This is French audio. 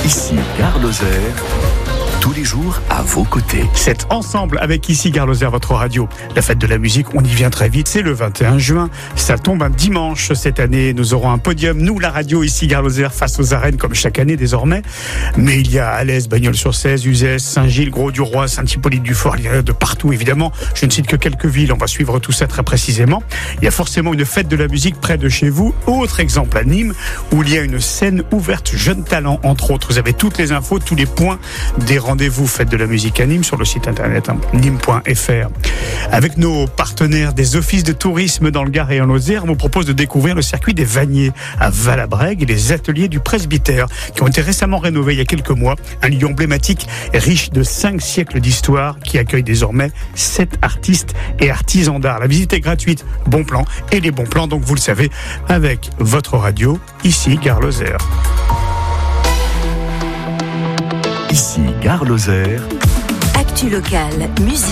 Ici Gare Lozère, tous les jours à vos côtés. C'est ensemble avec Ici Gare Lozère, votre radio. La fête de la musique, on y vient très vite, c'est le 21 juin. Ça tombe un dimanche cette année. Nous aurons un podium, nous la radio Ici Gare Lozère, face aux arènes comme chaque année désormais. Mais il y a Alès, Bagnols-sur-Cèze, Uzès, Saint-Gilles, Gros-du-Roi, Saint-Hippolyte-du-Fort. Il y en a de partout évidemment. Je ne cite que quelques villes, on va suivre tout ça très précisément. Il y a forcément une fête de la musique près de chez vous. Autre exemple à Nîmes, où il y a une scène ouverte jeunes talents entre autres. Vous avez toutes les infos, tous les points des rendez-vous fête de la musique à Nîmes sur le site internet nîmes.fr. Avec nos partenaires des offices de tourisme dans le Gard et en Lozère, on vous propose de découvrir le circuit des Vaniers à Valabrègue et les ateliers du presbytère qui ont été récemment rénovés il y a quelques mois. Un lieu emblématique riche de 5 siècles d'histoire qui accueille désormais 7 artistes et artisans d'art. La visite est gratuite, bon plan et les bons plans, donc vous le savez, avec votre radio, ici Gare Lozère. Ici Gare Lozère. Actu locale, musique.